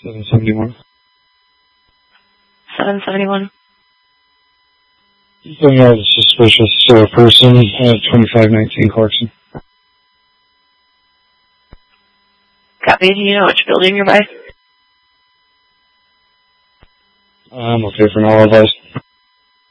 771. 771. He's going out a suspicious person at 2519 Clarkson. Copy. Do you know which building you're by? I'm okay for now, advice.